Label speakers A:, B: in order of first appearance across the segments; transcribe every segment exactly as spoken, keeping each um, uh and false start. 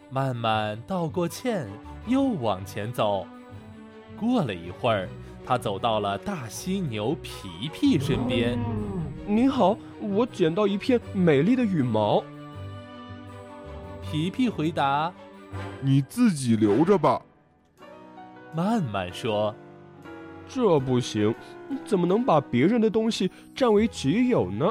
A: 慢慢道过歉，又往前走。过了一会儿，他走到了大犀牛皮皮身边。
B: 您好，我捡到一片美丽的羽毛。
A: 皮皮回答：
C: 你自己留着吧。
A: 慢慢说：
B: 这不行，怎么能把别人的东西占为己有呢？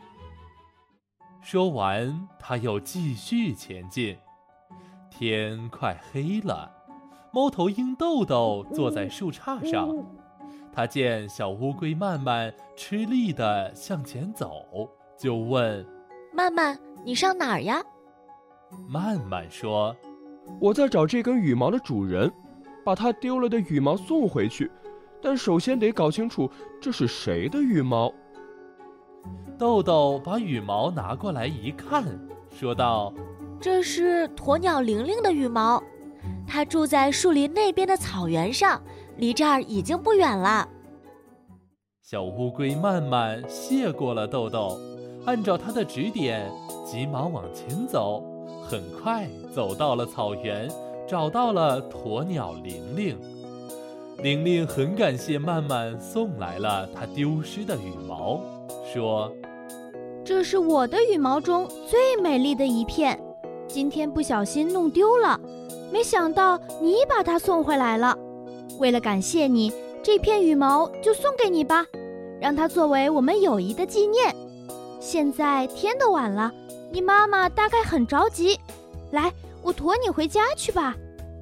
A: 说完，他又继续前进。天快黑了，猫头鹰豆豆坐在树杈上，他见小乌龟慢慢吃力地向前走，就问：
D: 慢慢，你上哪儿呀？
A: 慢慢说：
B: 我在找这根羽毛的主人，把它丢了的羽毛送回去，但首先得搞清楚这是谁的羽毛。
A: 豆豆把羽毛拿过来一看，说道：
D: 这是鸵鸟玲玲的羽毛，它住在树林那边的草原上，离这儿已经不远了。
A: 小乌龟慢慢谢过了豆豆，按照它的指点，急忙往前走，很快走到了草原，找到了鸵鸟玲玲。玲玲很感谢慢慢送来了她丢失的羽毛，说：
E: 这是我的羽毛中最美丽的一片，今天不小心弄丢了，没想到你把它送回来了。为了感谢你，这片羽毛就送给你吧，让它作为我们友谊的纪念。现在天都晚了，你妈妈大概很着急，来，我驮你回家去吧。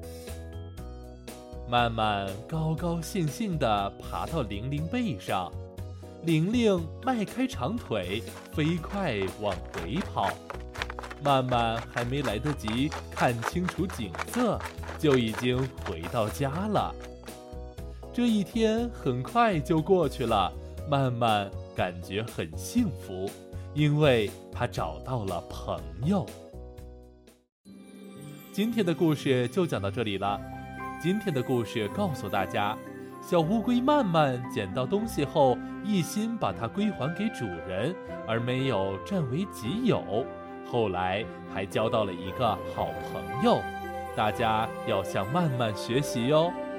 A: 慢慢高高兴兴地爬到玲玲背上，玲玲迈开长腿，飞快往回跑。慢慢还没来得及看清楚景色，就已经回到家了。这一天很快就过去了，慢慢感觉很幸福，因为他找到了朋友。今天的故事就讲到这里了。今天的故事告诉大家，小乌龟慢慢捡到东西后，一心把它归还给主人，而没有占为己有。后来还交到了一个好朋友，大家要向慢慢学习哟。